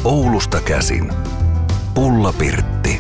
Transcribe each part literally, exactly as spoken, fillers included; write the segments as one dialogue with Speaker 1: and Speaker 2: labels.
Speaker 1: Oulusta käsin. Pullapirtti.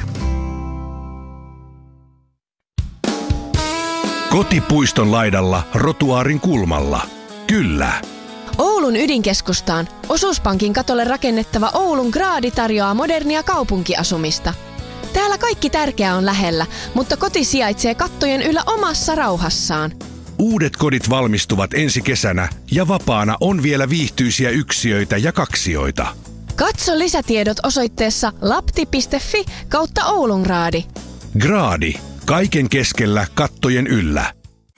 Speaker 1: Kotipuiston laidalla Rotuaarin kulmalla. Kyllä.
Speaker 2: Oulun ydinkeskustaan Osuuspankin katolle rakennettava Oulun Graadi tarjoaa modernia kaupunkiasumista. Täällä kaikki tärkeää on lähellä, mutta koti sijaitsee kattojen yllä omassa rauhassaan.
Speaker 1: Uudet kodit valmistuvat ensi kesänä ja vapaana on vielä viihtyisiä yksiöitä ja kaksioita.
Speaker 2: Katso lisätiedot osoitteessa lapti piste fi kautta Oulun Graadi.
Speaker 1: Graadi. Kaiken keskellä kattojen yllä.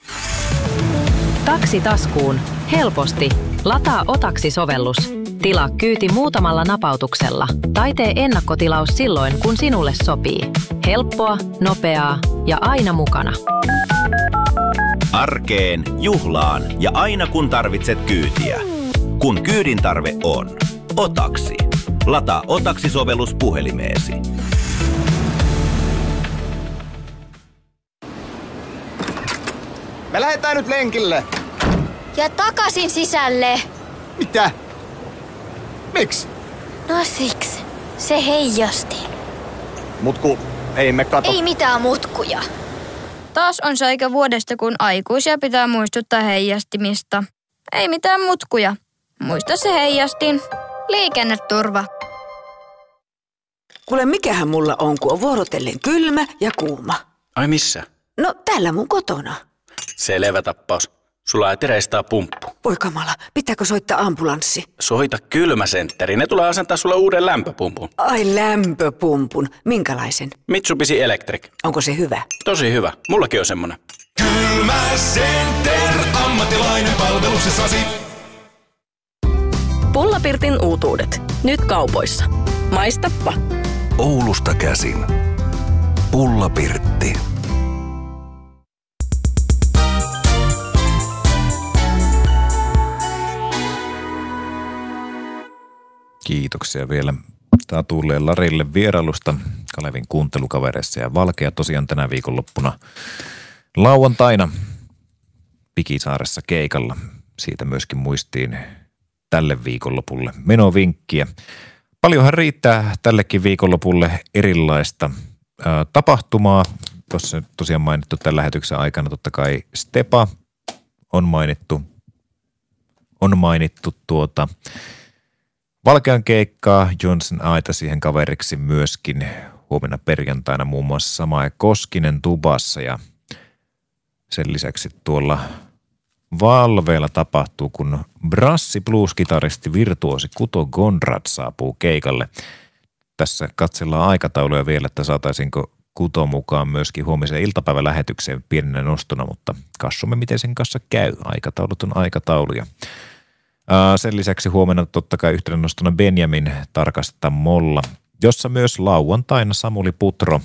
Speaker 3: Taksi taskuun. Helposti. Lataa Otaksi-sovellus. Tilaa kyyti muutamalla napautuksella tai tee ennakkotilaus silloin, kun sinulle sopii. Helppoa, nopeaa ja aina mukana.
Speaker 4: Arkeen, juhlaan ja aina kun tarvitset kyytiä. Kun kyydin tarve on. Otaksi. Lataa Otaksi-sovellus puhelimeesi.
Speaker 5: Me lähdetään nyt lenkille.
Speaker 6: Ja takaisin sisälle.
Speaker 5: Mitä? Miksi?
Speaker 6: No siksi. Se heijasti.
Speaker 5: Mutku, ei me kato.
Speaker 6: Ei mitään mutkuja.
Speaker 7: Taas on se aika vuodesta, kun aikuisia pitää muistuttaa heijastimista. Ei mitään mutkuja. Muista se heijastin. Liikenneturva.
Speaker 8: Kuule, mikähän mulla on, kun on vuorotellen kylmä ja kuuma.
Speaker 9: Ai missä?
Speaker 8: No täällä mun kotona.
Speaker 9: Selvä tappaus. Sulla ei tereistää pumppu.
Speaker 8: Voi kamala, pitääkö soittaa ambulanssi?
Speaker 9: Soita kylmäsentteri. Ne tulee asentaa sulle uuden lämpöpumpun.
Speaker 8: Ai lämpöpumpun. Minkälaisen?
Speaker 9: Mitsubishi Electric.
Speaker 8: Onko se hyvä?
Speaker 9: Tosi hyvä. Mullakin on semmonen.
Speaker 1: Kylmäcenter. Ammattilainen palveluksessasi.
Speaker 10: Pullapirtin uutuudet. Nyt kaupoissa. Maistappa.
Speaker 1: Oulusta käsin. Pullapirtti.
Speaker 11: Kiitoksia vielä Tatulle Larille vierailusta Kalevin kuuntelukavereissa ja Valkea tosiaan tänä viikonloppuna lauantaina Pikisaaressa keikalla. Siitä myöskin muistiin tälle viikonlopulle menovinkkiä. Paljonhan riittää tällekin viikonlopulle erilaista ää, tapahtumaa. Tuossa tosiaan mainittu tämän lähetyksen aikana totta kai Stepa on mainittu. On mainittu tuota Valkean keikkaa, Johnson Aita siihen kaveriksi myöskin huomenna perjantaina muun muassa Samae Koskinen Tubassa ja sen lisäksi tuolla Valveella tapahtuu, kun brassi blues-kitaristi virtuosi Kuto Gondrad saapuu keikalle. Tässä katsellaan aikatauluja vielä, että saataisinko Kuto mukaan myöskin huomisen iltapäivän lähetykseen pienenä nostona, mutta katsomme miten sen kanssa käy. Aikataulut on aikatauluja. Sen lisäksi huomenna totta kai yhtenä nostona Benjamin Tarkastamolla, jossa myös lauantaina Samuli Putro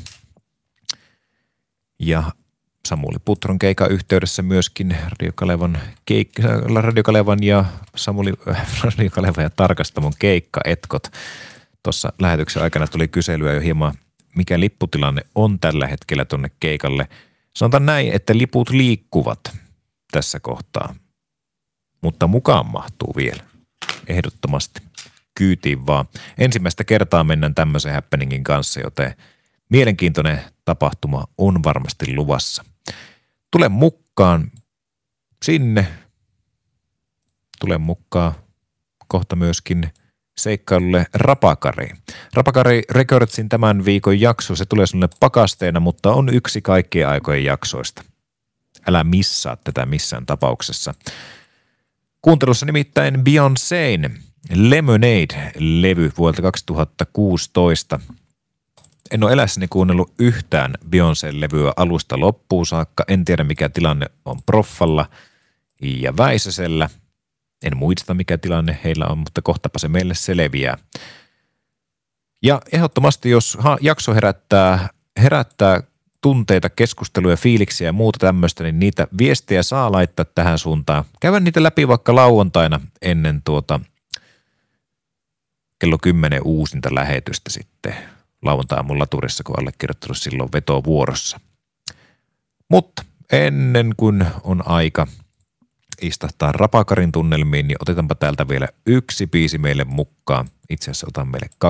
Speaker 11: ja Samuli Putron keikan yhteydessä myöskin Radio Kalevan, keik- Radio Kalevan ja Samuli Radio Kalevan ja Tarkastamon keikkaetkot. Tuossa lähetyksen aikana tuli kyselyä jo hieman, mikä lipputilanne on tällä hetkellä tuonne keikalle. Sanotaan näin, että liput liikkuvat tässä kohtaa. Mutta mukaan mahtuu vielä. Ehdottomasti. Kyytiin vaan. Ensimmäistä kertaa mennään tämmöisen happeningin kanssa, joten mielenkiintoinen tapahtuma on varmasti luvassa. Tule mukaan sinne. Tule mukaan kohta myöskin seikkailulle Rapakariin. Rapakari Recordsin tämän viikon jakso, se tulee sinulle pakasteena, mutta on yksi kaikkien aikojen jaksoista. Älä missaa tätä missään tapauksessa. Kuuntelussa nimittäin Beyoncén Lemonade-levy vuodelta kaksituhattakuusitoista. En ole elässäni kuunnellut yhtään Beyoncé-levyä alusta loppuun saakka. En tiedä mikä tilanne on Proffalla ja Väisäsellä. En muista mikä tilanne heillä on, mutta kohtapa se meille selviää. Ja ehdottomasti jos jakso herättää, herättää tunteita, keskusteluja, fiiliksiä ja muuta tämmöistä, niin niitä viestejä saa laittaa tähän suuntaan. Käydään niitä läpi vaikka lauantaina ennen tuota kello kymmenen uusinta lähetystä sitten lauantai-aamun laturissa, kun allekirjoittanut silloin vetovuorossa. Mutta ennen kuin on aika istahtaa Rapakarin tunnelmiin, niin otetaanpa täältä vielä yksi biisi meille mukaan. Itse asiassa otan meille kaksi.